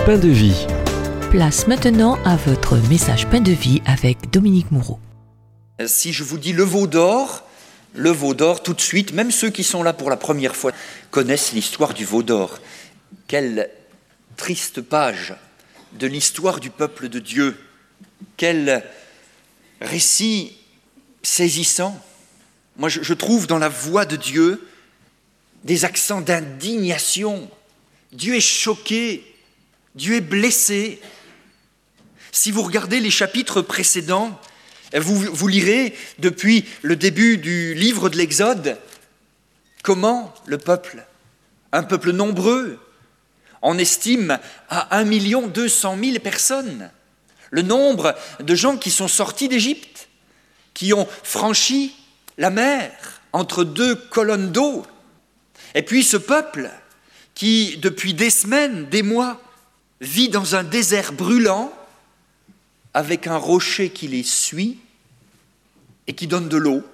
Pain de vie. Place maintenant à votre message Pain de vie avec Dominique Moreau. Si je vous dis le veau d'or, tout de suite, même ceux qui sont là pour la première fois, connaissent l'histoire du veau d'or. Quelle triste page de l'histoire du peuple de Dieu. Quel récit saisissant. Moi, je trouve dans la voix de Dieu des accents d'indignation. Dieu est choqué, Dieu est blessé. Si vous regardez les chapitres précédents, vous lirez depuis le début du livre de l'Exode comment le peuple, un peuple nombreux, on estime à 1 200 000 personnes, le nombre de gens qui sont sortis d'Égypte, qui ont franchi la mer entre deux colonnes d'eau. Et puis ce peuple qui, depuis des semaines, des mois, vit dans un désert brûlant, avec un rocher qui les suit et qui donne de l'eau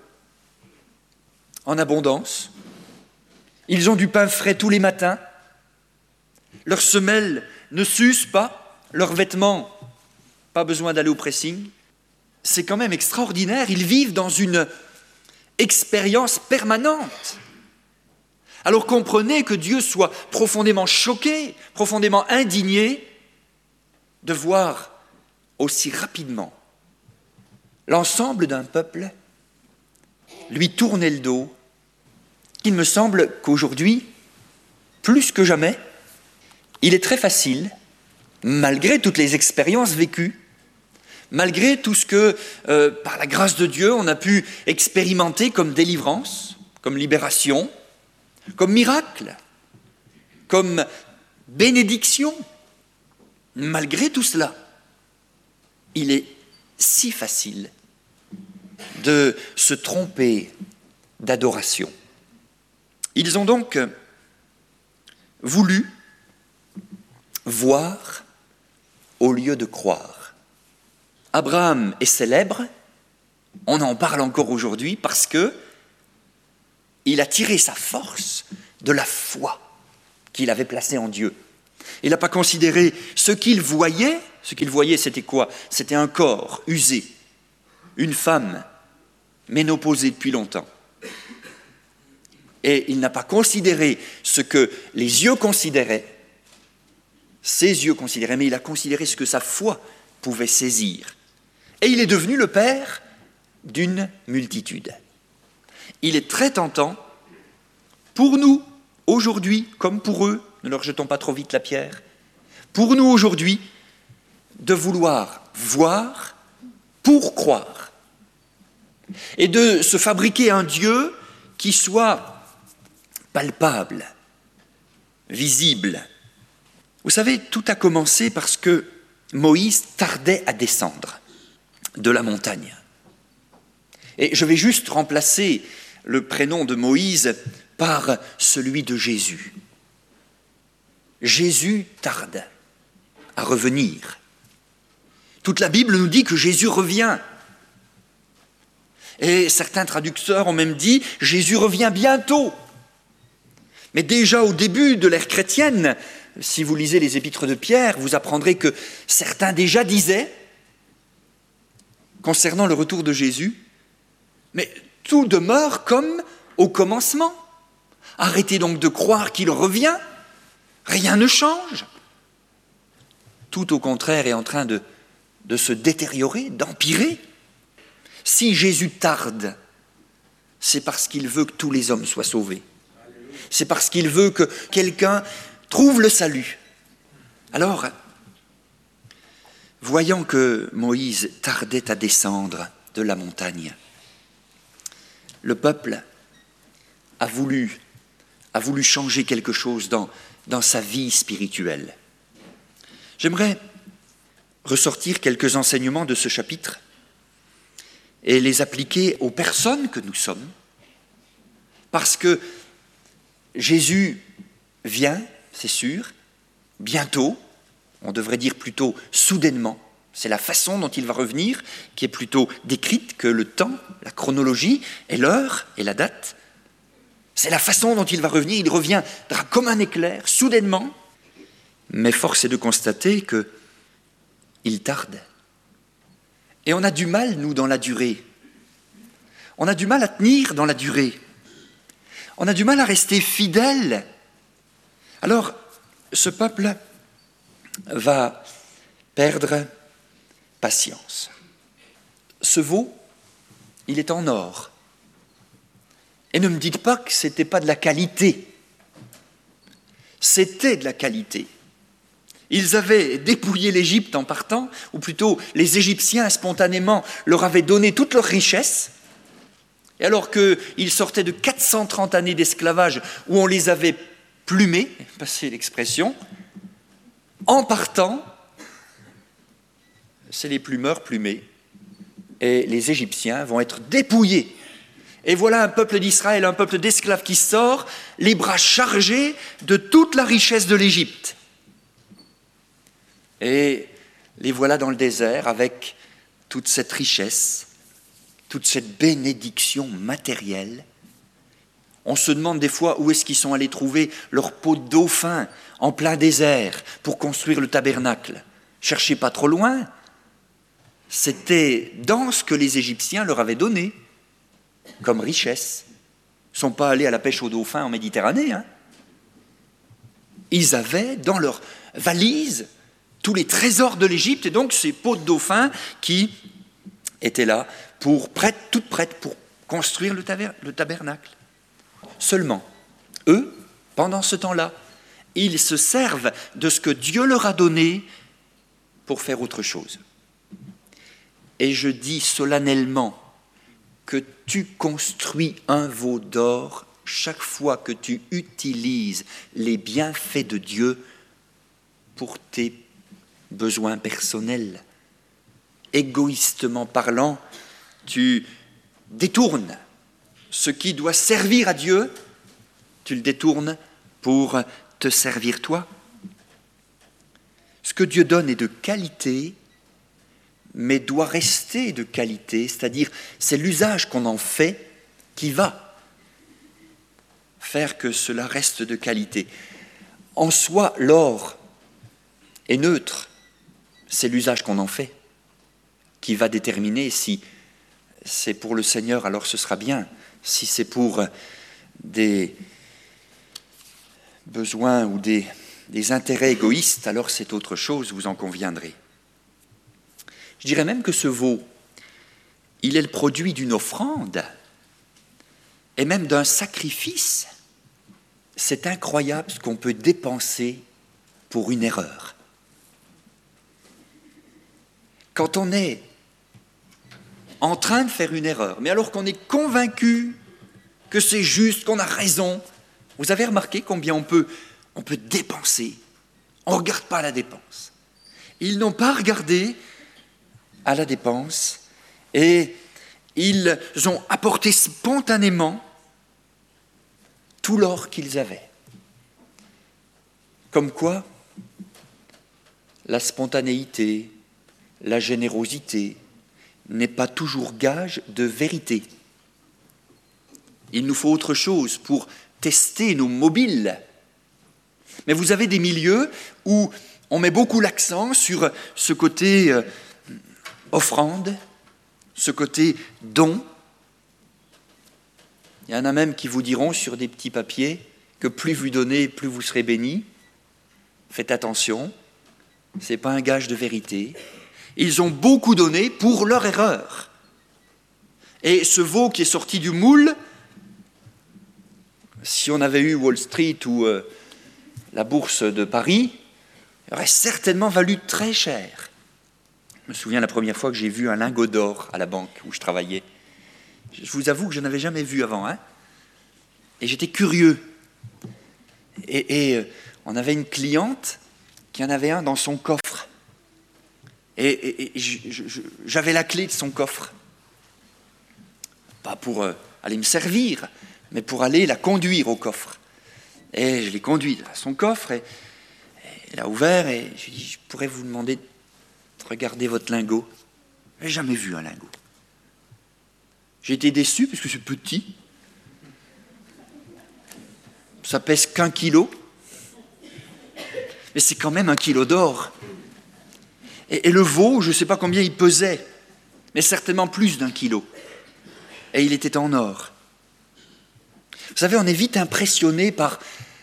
en abondance. Ils ont du pain frais tous les matins. Leurs semelles ne s'usent pas, leurs vêtements, pas besoin d'aller au pressing. C'est quand même extraordinaire, ils vivent dans une expérience permanente. Alors comprenez que Dieu soit profondément choqué, profondément indigné de voir aussi rapidement l'ensemble d'un peuple lui tourner le dos. Il me semble qu'aujourd'hui, plus que jamais, il est très facile, malgré toutes les expériences vécues, malgré tout ce que, par la grâce de Dieu, on a pu expérimenter comme délivrance, comme libération, comme miracle, comme bénédiction, malgré tout cela, il est si facile de se tromper d'adoration. Ils ont donc voulu voir au lieu de croire. Abraham est célèbre, on en parle encore aujourd'hui parce que il a tiré sa force de la foi qu'il avait placée en Dieu. Il n'a pas considéré ce qu'il voyait. Ce qu'il voyait, c'était quoi ? C'était un corps usé, une femme ménopausée depuis longtemps. Et il n'a pas considéré ce que les yeux considéraient, ses yeux considéraient, mais il a considéré ce que sa foi pouvait saisir. Et il est devenu le père d'une multitude. Il est très tentant pour nous, aujourd'hui, comme pour eux, ne leur jetons pas trop vite la pierre, pour nous aujourd'hui, de vouloir voir pour croire et de se fabriquer un Dieu qui soit palpable, visible. Vous savez, tout a commencé parce que Moïse tardait à descendre de la montagne. Et je vais juste remplacer le prénom de Moïse par celui de Jésus. Jésus tarde à revenir. Toute la Bible nous dit que Jésus revient. Et certains traducteurs ont même dit « Jésus revient bientôt ». Mais déjà au début de l'ère chrétienne, si vous lisez les épîtres de Pierre, vous apprendrez que certains déjà disaient, concernant le retour de Jésus, mais tout demeure comme au commencement. Arrêtez donc de croire qu'il revient, rien ne change. Tout au contraire est en train de se détériorer, d'empirer. Si Jésus tarde, c'est parce qu'il veut que tous les hommes soient sauvés. C'est parce qu'il veut que quelqu'un trouve le salut. Alors, voyant que Moïse tardait à descendre de la montagne, le peuple a voulu changer quelque chose dans sa vie spirituelle. J'aimerais ressortir quelques enseignements de ce chapitre et les appliquer aux personnes que nous sommes, parce que Jésus vient, c'est sûr, bientôt, on devrait dire plutôt soudainement. C'est la façon dont il va revenir qui est plutôt décrite que le temps, la chronologie et l'heure et la date. C'est la façon dont il va revenir. Il reviendra comme un éclair, soudainement. Mais force est de constater qu'il tarde. Et on a du mal, nous, dans la durée. On a du mal à tenir dans la durée. On a du mal à rester fidèle. Alors, ce peuple va perdre patience. Ce veau, il est en or. Et ne me dites pas que ce n'était pas de la qualité. C'était de la qualité. Ils avaient dépouillé l'Égypte en partant, ou plutôt les Égyptiens spontanément leur avaient donné toute leur richesse. Et alors qu'ils sortaient de 430 années d'esclavage où on les avait plumés, passez l'expression, en partant, c'est les plumeurs plumés. Et les Égyptiens vont être dépouillés. Et voilà un peuple d'Israël, un peuple d'esclaves qui sort, les bras chargés de toute la richesse de l'Égypte. Et les voilà dans le désert avec toute cette richesse, toute cette bénédiction matérielle. On se demande des fois où est-ce qu'ils sont allés trouver leur peau de dauphin en plein désert pour construire le tabernacle. Cherchez pas trop loin. C'était dans ce que les Égyptiens leur avaient donné comme richesse. Ils ne sont pas allés à la pêche au dauphin en Méditerranée. Ils avaient dans leur valise tous les trésors de l'Égypte et donc ces peaux de dauphin qui étaient là toutes prêtes pour construire le tabernacle. Seulement, eux, pendant ce temps-là, ils se servent de ce que Dieu leur a donné pour faire autre chose. Et je dis solennellement que tu construis un veau d'or chaque fois que tu utilises les bienfaits de Dieu pour tes besoins personnels. Égoïstement parlant, tu détournes ce qui doit servir à Dieu, tu le détournes pour te servir toi. Ce que Dieu donne est de qualité, mais doit rester de qualité, c'est-à-dire c'est l'usage qu'on en fait qui va faire que cela reste de qualité. En soi, l'or est neutre, c'est l'usage qu'on en fait qui va déterminer si c'est pour le Seigneur, alors ce sera bien. Si c'est pour des besoins ou des intérêts égoïstes, alors c'est autre chose, vous en conviendrez. Je dirais même que ce veau, il est le produit d'une offrande et même d'un sacrifice. C'est incroyable ce qu'on peut dépenser pour une erreur. Quand on est en train de faire une erreur, mais alors qu'on est convaincu que c'est juste, qu'on a raison, vous avez remarqué combien on peut dépenser. On ne regarde pas à la dépense. Ils n'ont pas regardé à la dépense et ils ont apporté spontanément tout l'or qu'ils avaient. Comme quoi, la spontanéité, la générosité n'est pas toujours gage de vérité. Il nous faut autre chose pour tester nos mobiles. Mais vous avez des milieux où on met beaucoup l'accent sur ce côté offrande, ce côté don. Il y en a même qui vous diront sur des petits papiers que plus vous donnez, plus vous serez bénis. Faites attention, ce n'est pas un gage de vérité. Ils ont beaucoup donné pour leur erreur. Et ce veau qui est sorti du moule, si on avait eu Wall Street ou la bourse de Paris, il aurait certainement valu très cher. Je me souviens la première fois que j'ai vu un lingot d'or à la banque où je travaillais. Je vous avoue que je n'avais jamais vu avant. Et j'étais curieux. Et on avait une cliente qui en avait un dans son coffre. Et j'avais la clé de son coffre. Pas pour aller me servir, mais pour aller la conduire au coffre. Et je l'ai conduite à son coffre, et elle a ouvert, et je lui ai dit, je pourrais vous demander de regarder votre lingot. Je n'ai jamais vu un lingot. J'ai été déçu, parce que c'est petit. Ça pèse qu'1 kilo. Mais c'est quand même 1 kilo d'or. Et le veau, je ne sais pas combien il pesait, mais certainement plus d'1 kilo. Et il était en or. Vous savez, on est vite impressionné par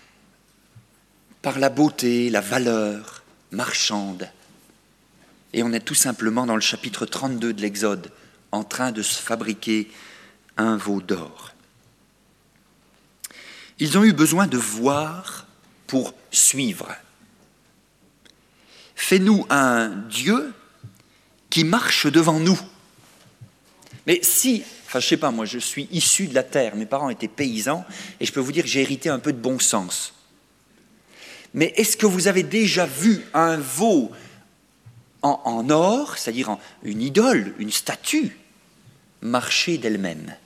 la beauté, la valeur marchande. Et on est tout simplement dans le chapitre 32 de l'Exode, en train de se fabriquer un veau d'or. Ils ont eu besoin de voir pour suivre. Fais-nous un Dieu qui marche devant nous. Mais si, je ne sais pas, moi je suis issu de la terre, mes parents étaient paysans, et je peux vous dire que j'ai hérité un peu de bon sens. Mais est-ce que vous avez déjà vu un veau en or, c'est-à-dire une idole, une statue, marcher d'elle-même?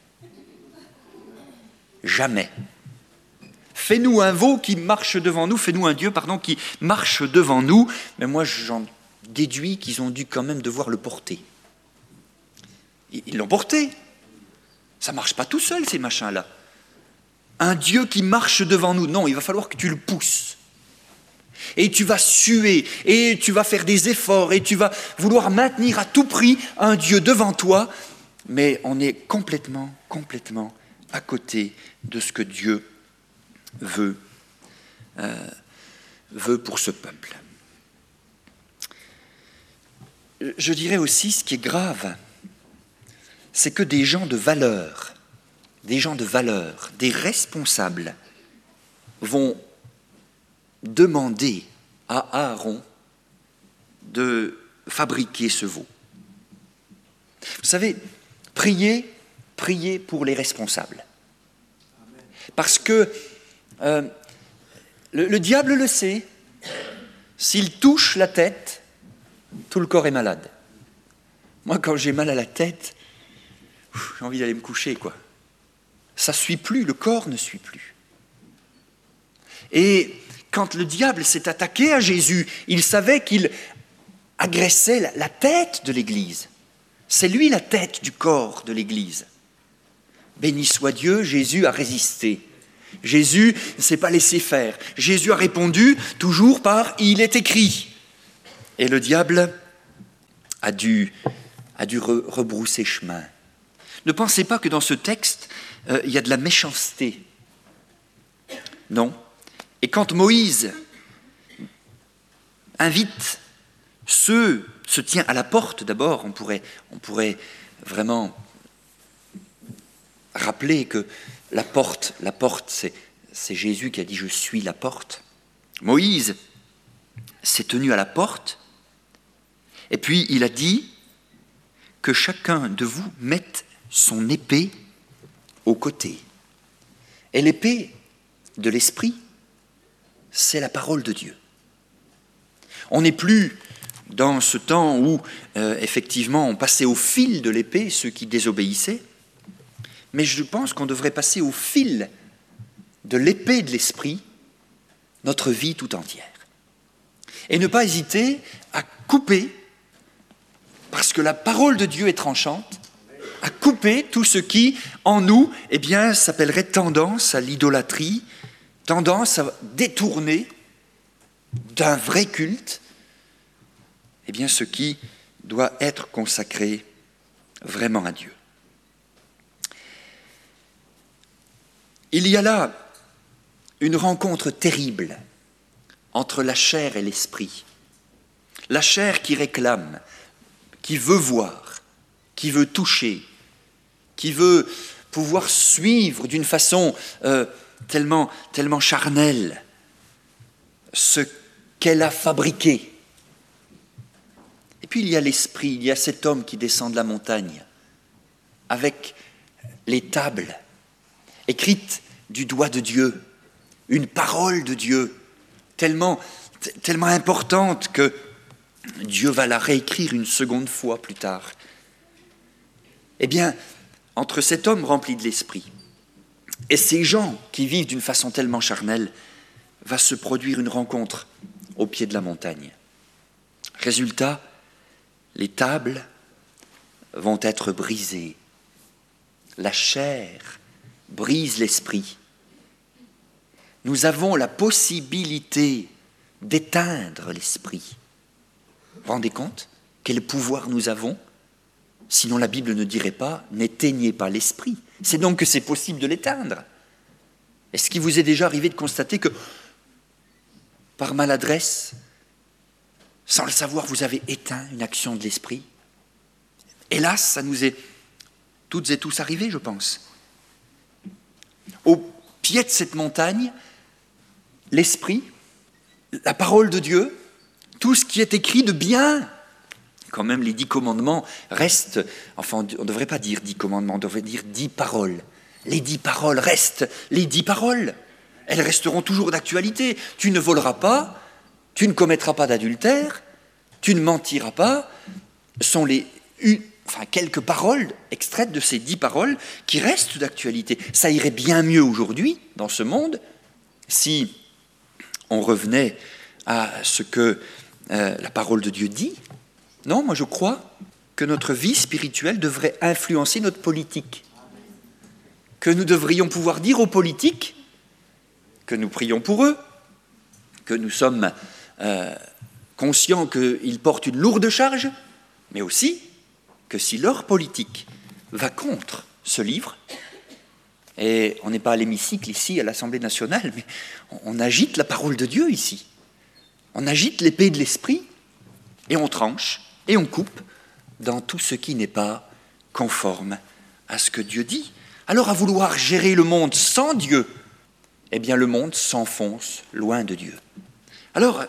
Jamais. Fais-nous un veau qui marche devant nous, fais-nous un Dieu, qui marche devant nous. Mais moi, j'en déduis qu'ils ont dû quand même devoir le porter. Ils l'ont porté. Ça ne marche pas tout seul, ces machins-là. Un Dieu qui marche devant nous, non, il va falloir que tu le pousses. Et tu vas suer, et tu vas faire des efforts, et tu vas vouloir maintenir à tout prix un Dieu devant toi. Mais on est complètement à côté de ce que Dieu veut pour ce peuple. Je dirais aussi, ce qui est grave, c'est que des gens de valeur, des responsables, vont demander à Aaron de fabriquer ce veau. Vous savez, priez pour les responsables. Parce que le diable le sait, s'il touche la tête, tout le corps est malade. Moi, quand j'ai mal à la tête, j'ai envie d'aller me coucher, quoi. Ça ne suit plus, le corps ne suit plus. Et quand le diable s'est attaqué à Jésus, il savait qu'il agressait la tête de l'Église. C'est lui la tête du corps de l'Église. Béni soit Dieu, Jésus a résisté. Jésus ne s'est pas laissé faire. Jésus a répondu toujours par « il est écrit ». Et le diable a dû rebrousser chemin. Ne pensez pas que dans ce texte, il y a de la méchanceté. Non. Et quand Moïse invite se tient à la porte d'abord, on pourrait vraiment rappeler que la porte, c'est Jésus qui a dit « je suis la porte ». Moïse s'est tenu à la porte et puis il a dit que chacun de vous mette son épée au côté. Et l'épée de l'esprit, c'est la parole de Dieu. On n'est plus dans ce temps où, effectivement, on passait au fil de l'épée ceux qui désobéissaient, mais je pense qu'on devrait passer au fil de l'épée de l'esprit notre vie tout entière. Et ne pas hésiter à couper, parce que la parole de Dieu est tranchante, à couper tout ce qui, en nous, s'appellerait tendance à l'idolâtrie, tendance à détourner d'un vrai culte, ce qui doit être consacré vraiment à Dieu. Il y a là une rencontre terrible entre la chair et l'esprit. La chair qui réclame, qui veut voir, qui veut toucher, qui veut pouvoir suivre d'une façon tellement charnelle ce qu'elle a fabriqué. Et puis il y a l'esprit, il y a cet homme qui descend de la montagne avec les tables écrites du doigt de Dieu, une parole de Dieu tellement importante que Dieu va la réécrire une seconde fois plus tard. Entre cet homme rempli de l'esprit et ces gens qui vivent d'une façon tellement charnelle, va se produire une rencontre au pied de la montagne. Résultat, les tables vont être brisées. La chair brise l'esprit. Nous avons la possibilité d'éteindre l'esprit. Vous vous rendez compte quel pouvoir nous avons? Sinon la Bible ne dirait pas « n'éteignez pas l'esprit ». C'est donc que c'est possible de l'éteindre. Est-ce qu'il vous est déjà arrivé de constater que, par maladresse, sans le savoir, vous avez éteint une action de l'esprit? Hélas, ça nous est toutes et tous arrivé, je pense. Au pied de cette montagne, l'esprit, la parole de Dieu, tout ce qui est écrit de bien, quand même les 10 commandements restent, enfin on ne devrait pas dire 10 commandements, on devrait dire 10 paroles. Les 10 paroles restent les 10 paroles. Elles resteront toujours d'actualité. Tu ne voleras pas, tu ne commettras pas d'adultère, tu ne mentiras pas, sont quelques paroles extraites de ces 10 paroles qui restent d'actualité. Ça irait bien mieux aujourd'hui, dans ce monde, si on revenait à ce que la parole de Dieu dit. Non, moi je crois que notre vie spirituelle devrait influencer notre politique. Que nous devrions pouvoir dire aux politiques que nous prions pour eux, que nous sommes conscients qu'ils portent une lourde charge, mais aussi que si leur politique va contre ce livre, et on n'est pas à l'hémicycle ici, à l'Assemblée nationale, mais on agite la parole de Dieu ici, on agite l'épée de l'esprit, et on tranche, et on coupe dans tout ce qui n'est pas conforme à ce que Dieu dit. Alors à vouloir gérer le monde sans Dieu, eh bien le monde s'enfonce loin de Dieu. Alors,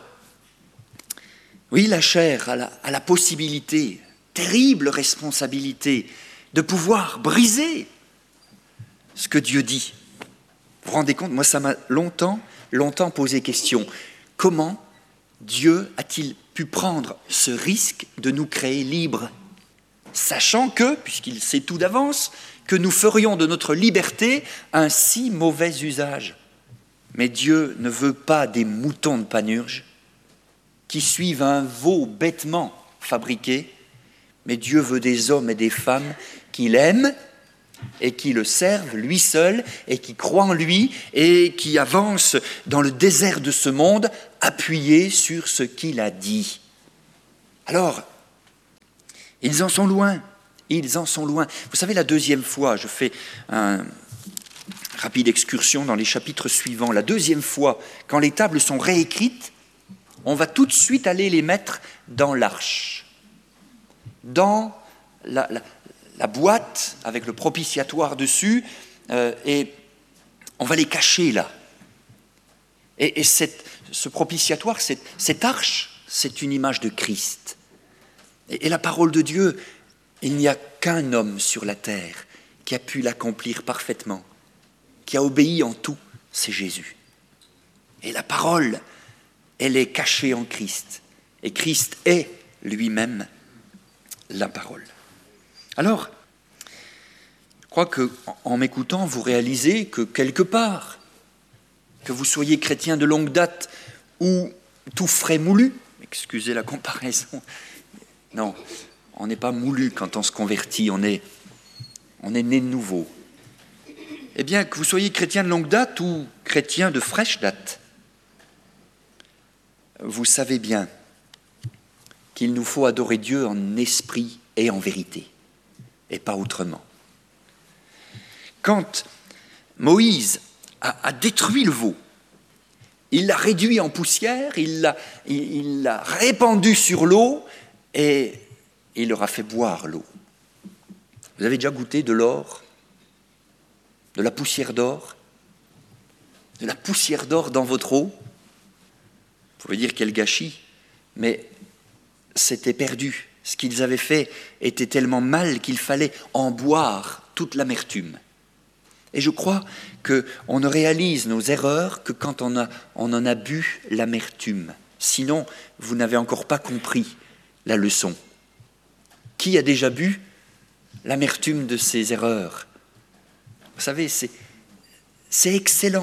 oui, la chair a la possibilité, terrible responsabilité, de pouvoir briser ce que Dieu dit. Vous vous rendez compte, moi ça m'a longtemps posé question. Comment Dieu a-t-il pu prendre ce risque de nous créer libres, sachant que, puisqu'il sait tout d'avance, que nous ferions de notre liberté un si mauvais usage. Mais Dieu ne veut pas des moutons de panurge qui suivent un veau bêtement fabriqué, mais Dieu veut des hommes et des femmes qui l'aiment et qui le servent lui seul et qui croient en lui et qui avancent dans le désert de ce monde appuyés sur ce qu'il a dit. Alors, ils en sont loin. Ils en sont loin. Vous savez, la deuxième fois, je fais une rapide excursion dans les chapitres suivants. La deuxième fois, quand les tables sont réécrites, on va tout de suite aller les mettre dans l'arche, dans la boîte avec le propitiatoire dessus, et on va les cacher là. Et ce propitiatoire, cette arche, c'est une image de Christ. Et la parole de Dieu, il n'y a qu'un homme sur la terre qui a pu l'accomplir parfaitement, qui a obéi en tout, c'est Jésus. Et la parole, elle est cachée en Christ. Et Christ est lui-même la parole. Alors, je crois qu'en m'écoutant, vous réalisez que quelque part, que vous soyez chrétien de longue date ou tout frais moulu, excusez la comparaison, non, on n'est pas moulu quand on se convertit, on est né de nouveau. Eh bien, que vous soyez chrétien de longue date ou chrétien de fraîche date, vous savez bien qu'il nous faut adorer Dieu en esprit et en vérité, et pas autrement. Quand Moïse a détruit le veau, il l'a réduit en poussière, il l'a répandu sur l'eau et il leur a fait boire l'eau. Vous avez déjà goûté de l'or, de la poussière d'or, de la poussière d'or dans votre eau? Vous pouvez dire quel gâchis, mais c'était perdu. Ce qu'ils avaient fait était tellement mal qu'il fallait en boire toute l'amertume. Et je crois qu'on ne réalise nos erreurs que quand on en a bu l'amertume. Sinon, vous n'avez encore pas compris la leçon. Qui a déjà bu l'amertume de ses erreurs? Vous savez, c'est excellent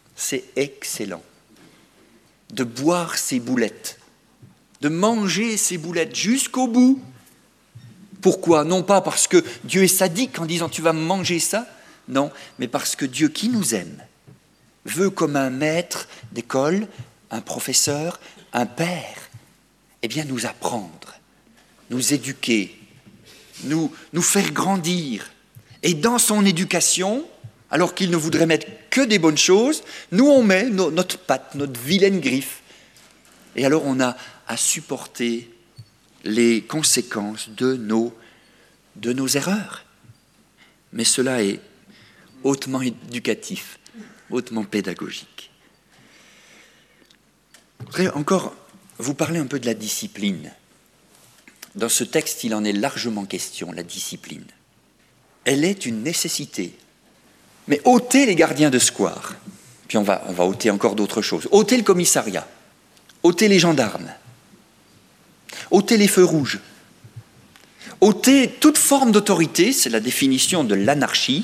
de boire ces boulettes, de manger ces boulettes jusqu'au bout. Pourquoi? Non pas parce que Dieu est sadique en disant « tu vas manger ça », non, mais parce que Dieu qui nous aime veut, comme un maître d'école, un professeur, un père, eh bien nous apprendre, nous éduquer, nous faire grandir. Et dans son éducation, alors qu'il ne voudrait mettre que des bonnes choses, nous on met notre patte, notre vilaine griffe. Et alors on a à supporter les conséquences de nos erreurs. Mais cela est hautement éducatif, hautement pédagogique. Je voudrais encore vous parler un peu de la discipline. Dans ce texte, il en est largement question, la discipline. Elle est une nécessité. Mais ôtez les gardiens de square, puis on va ôter encore d'autres choses. Ôtez le commissariat, ôtez les gendarmes, ôtez les feux rouges, ôtez toute forme d'autorité, c'est la définition de l'anarchie,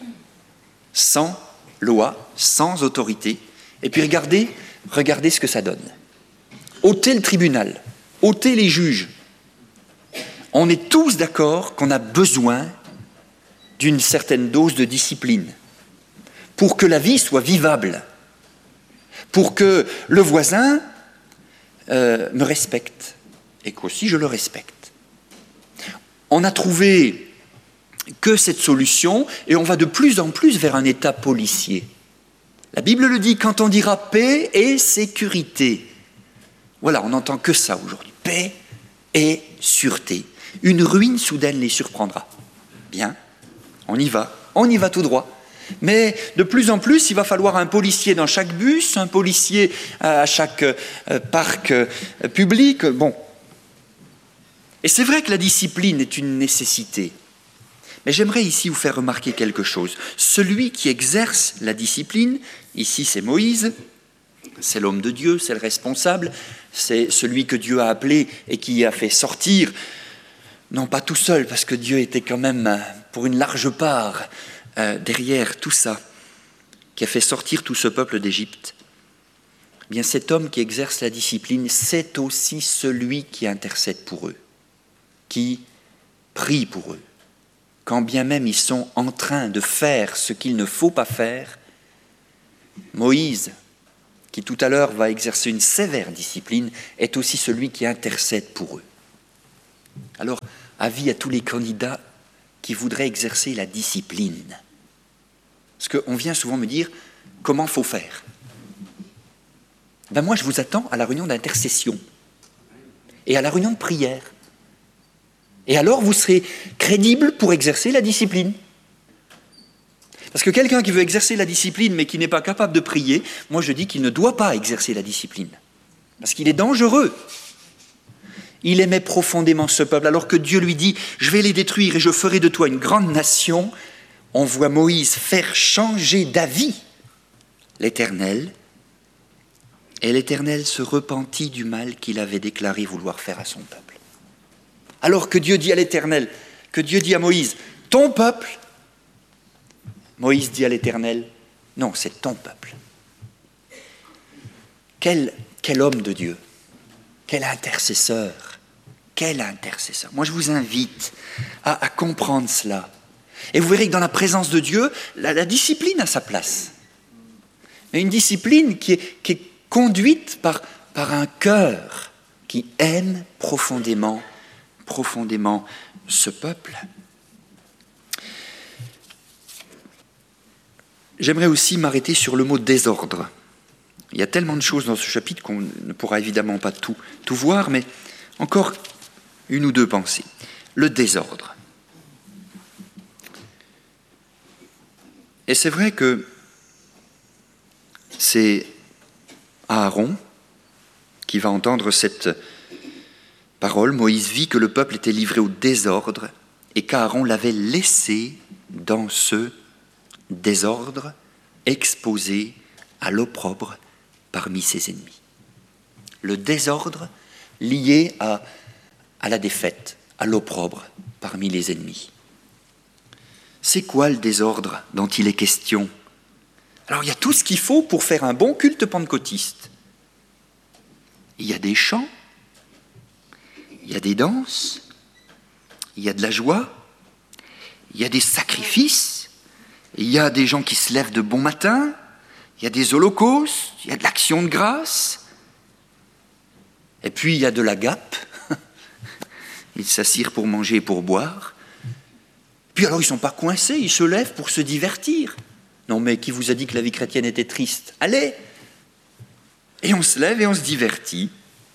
sans loi, sans autorité. Et puis regardez ce que ça donne. Ôtez le tribunal, ôtez les juges. On est tous d'accord qu'on a besoin d'une certaine dose de discipline pour que la vie soit vivable, pour que le voisin me respecte et qu'aussi je le respecte. On a trouvé que cette solution et on va de plus en plus vers un État policier. La Bible le dit, quand on dira paix et sécurité. Voilà, on n'entend que ça aujourd'hui. Paix et sûreté. Une ruine soudaine les surprendra. Bien, on y va tout droit. Mais de plus en plus, il va falloir un policier dans chaque bus, un policier à chaque parc public. Bon. Et c'est vrai que la discipline est une nécessité. Mais j'aimerais ici vous faire remarquer quelque chose. Celui qui exerce la discipline, ici c'est Moïse, c'est l'homme de Dieu, c'est le responsable, c'est celui que Dieu a appelé et qui a fait sortir, non pas tout seul, parce que Dieu était quand même pour une large part derrière tout ça, qui a fait sortir tout ce peuple d'Égypte. Eh bien, cet homme qui exerce la discipline, c'est aussi celui qui intercède pour eux, qui prie pour eux. Quand bien même ils sont en train de faire ce qu'il ne faut pas faire, Moïse, qui tout à l'heure va exercer une sévère discipline, est aussi celui qui intercède pour eux. Alors, avis à tous les candidats qui voudraient exercer la discipline. Parce qu'on vient souvent me dire comment il faut faire. Ben moi, je vous attends à la réunion d'intercession et à la réunion de prière. Et alors, vous serez crédible pour exercer la discipline. Parce que quelqu'un qui veut exercer la discipline, mais qui n'est pas capable de prier, moi je dis qu'il ne doit pas exercer la discipline. Parce qu'il est dangereux. Il aimait profondément ce peuple, alors que Dieu lui dit « Je vais les détruire et je ferai de toi une grande nation », on voit Moïse faire changer d'avis l'Éternel, et l'Éternel se repentit du mal qu'il avait déclaré vouloir faire à son peuple. Alors que Dieu dit à l'Éternel, que Dieu dit à Moïse, ton peuple, Moïse dit à l'Éternel, non, c'est ton peuple. Quel homme de Dieu, quel intercesseur, Moi, je vous invite à comprendre cela. Et vous verrez que dans la présence de Dieu, la discipline a sa place. Mais une discipline qui est conduite par un cœur qui aime profondément ce peuple. J'aimerais aussi m'arrêter sur le mot désordre. Il y a tellement de choses dans ce chapitre qu'on ne pourra évidemment pas tout voir, mais encore une ou deux pensées. Le désordre. Et c'est vrai que c'est Aaron qui va entendre cette parole. Moïse vit que le peuple était livré au désordre et qu'Aaron l'avait laissé dans ce désordre, exposé à l'opprobre parmi ses ennemis. Le désordre lié à la défaite, à l'opprobre parmi les ennemis. C'est quoi le désordre dont il est question ? Alors il y a tout ce qu'il faut pour faire un bon culte pentecôtiste. Il y a des chants, il y a des danses, il y a de la joie, il y a des sacrifices, il y a des gens qui se lèvent de bon matin, il y a des holocaustes, il y a de l'action de grâce, Et puis il y a de l'agape. Ils s'assirent pour manger et pour boire. Puis alors ils ne sont pas coincés, ils se lèvent pour se divertir. Non mais qui vous a dit que la vie chrétienne était triste? Allez! Et on se lève et on se divertit.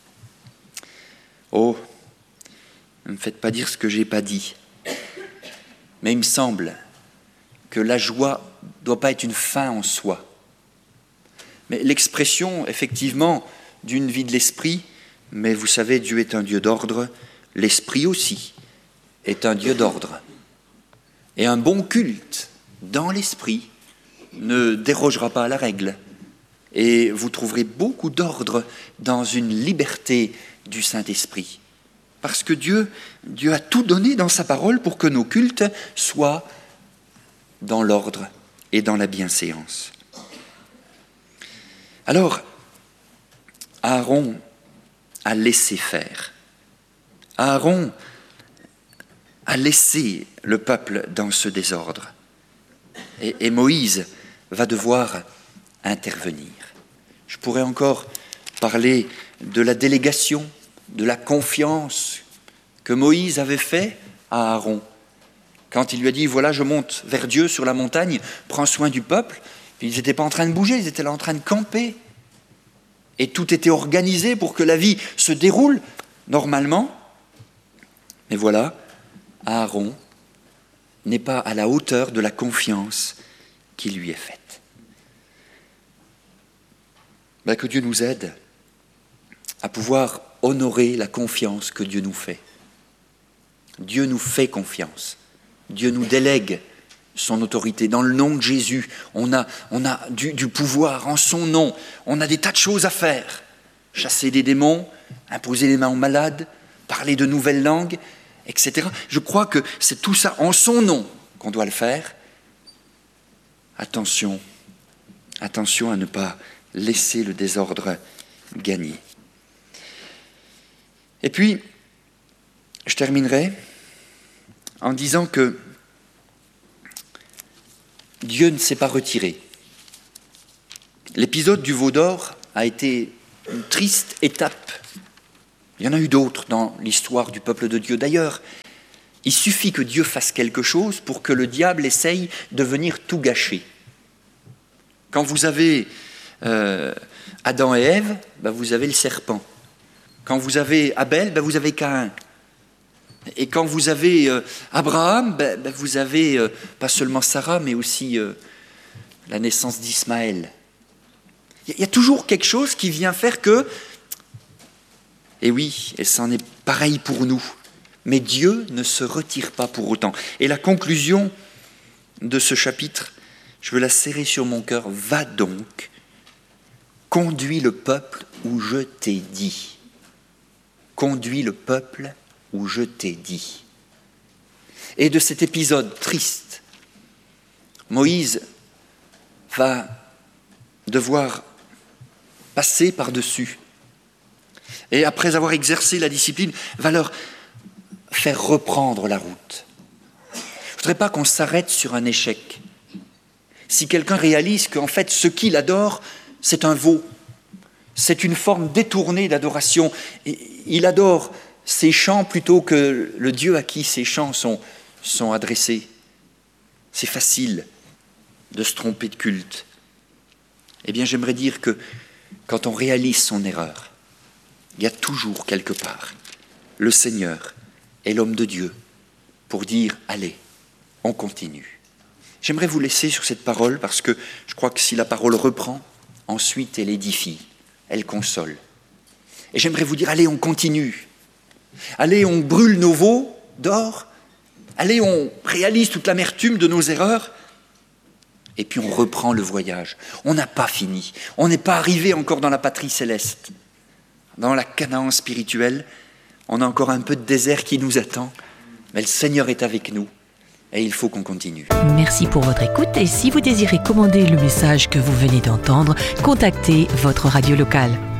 Oh, ne me faites pas dire ce que je n'ai pas dit. Mais il me semble que la joie ne doit pas être une fin en soi. Mais l'expression, effectivement, d'une vie de l'esprit, mais vous savez, Dieu est un Dieu d'ordre, l'esprit aussi est un Dieu d'ordre. Et un bon culte dans l'esprit ne dérogera pas à la règle. Et vous trouverez beaucoup d'ordre dans une liberté du Saint-Esprit. Parce que Dieu a tout donné dans sa parole pour que nos cultes soient dans l'ordre et dans la bienséance. Alors, Aaron a laissé faire. Aaron a laissé le peuple dans ce désordre. Et Moïse va devoir intervenir. Je pourrais encore parler de la délégation, de la confiance que Moïse avait fait à Aaron. Quand il lui a dit, voilà, je monte vers Dieu sur la montagne, prends soin du peuple. Puis ils n'étaient pas en train de bouger, ils étaient là en train de camper. Et tout était organisé pour que la vie se déroule normalement. Mais voilà, Aaron n'est pas à la hauteur de la confiance qui lui est faite. Que Dieu nous aide à pouvoir honorer la confiance que Dieu nous fait. Dieu nous fait confiance. Dieu nous délègue son autorité. Dans le nom de Jésus, on a du pouvoir en son nom. On a des tas de choses à faire. Chasser des démons, imposer les mains aux malades, parler de nouvelles langues, etc. Je crois que c'est tout ça en son nom qu'on doit le faire. Attention à ne pas laisser le désordre gagner. Et puis, je terminerai en disant que Dieu ne s'est pas retiré. L'épisode du veau d'or a été une triste étape. Il y en a eu d'autres dans l'histoire du peuple de Dieu. D'ailleurs, il suffit que Dieu fasse quelque chose pour que le diable essaye de venir tout gâcher. Quand vous avez Adam et Ève, vous avez le serpent. Quand vous avez Abel, vous avez Caïn. Et quand vous avez Abraham, vous avez pas seulement Sarah, mais aussi la naissance d'Ismaël. Il y a toujours quelque chose qui vient faire que, et oui, et c'en est pareil pour nous, mais Dieu ne se retire pas pour autant. Et la conclusion de ce chapitre, je veux la serrer sur mon cœur, va donc, conduis le peuple où je t'ai dit. Conduis le peuple où je t'ai dit. Et de cet épisode triste, Moïse va devoir passer par-dessus. Et après avoir exercé la discipline, va leur faire reprendre la route. Je ne voudrais pas qu'on s'arrête sur un échec. Si quelqu'un réalise qu'en fait, ce qu'il adore, c'est un veau, c'est une forme détournée d'adoration. Il adore ses chants plutôt que le Dieu à qui ces chants sont adressés. C'est facile de se tromper de culte. Eh bien, j'aimerais dire que quand on réalise son erreur, il y a toujours quelque part le Seigneur et l'homme de Dieu pour dire « Allez, on continue ». J'aimerais vous laisser sur cette parole parce que je crois que si la parole reprend, ensuite elle édifie, elle console. Et j'aimerais vous dire « Allez, on continue ». Allez, on brûle nos veaux d'or. Allez, on réalise toute l'amertume de nos erreurs. Et puis on reprend le voyage. On n'a pas fini. On n'est pas arrivé encore dans la patrie céleste. Dans la Canaan spirituelle, on a encore un peu de désert qui nous attend. Mais le Seigneur est avec nous. Et il faut qu'on continue. Merci pour votre écoute. Et si vous désirez commander le message que vous venez d'entendre, contactez votre radio locale.